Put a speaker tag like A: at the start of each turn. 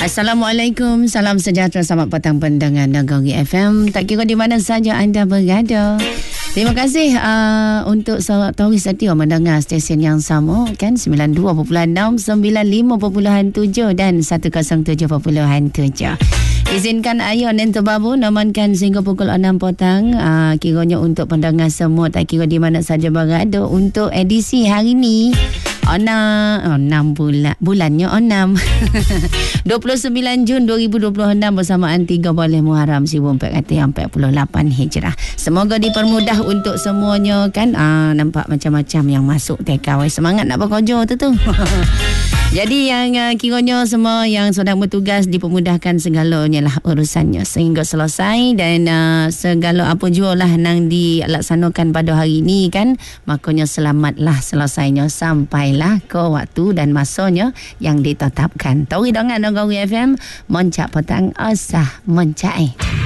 A: Assalamualaikum, salam sejahtera, selamat petang pendengar Negeri FM. Tak kira di mana saja anda berada. Terima kasih untuk terus setia mendengar stesen yang sama kan, 92.6, 95.7 dan 107.7. Izinkan Ayon dan Terbabu namankan sehingga pukul 6 petang. Kiranya untuk pendengar semua tak kira di mana saja berada untuk edisi hari ni. 6 bulannya 6 29 Jun 2026 bersamaan 3 Bulan Muharram 1448 Hijrah. Semoga dipermudah untuk semuanya kan. Nampak macam-macam yang masuk TKW. Semangat nak bekerja tu. Jadi yang kiranya semua yang sedang bertugas dipermudahkan segalanya lah urusannya sehingga selesai, dan segala apa jua lah nang dilaksanakan pada hari ini kan, makanya selamatlah selesainya sampailah ke waktu dan masanya yang ditetapkan. Tahu dengan Negeri FM, Moncak Petang Asah Moncak.